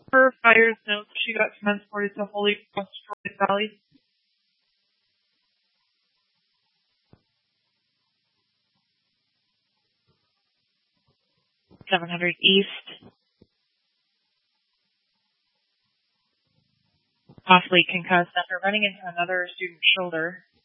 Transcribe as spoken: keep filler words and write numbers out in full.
For Fire's notes, she got transported to Holy Cross Valley. seven hundred East. Possibly concussed after running into another student's shoulder.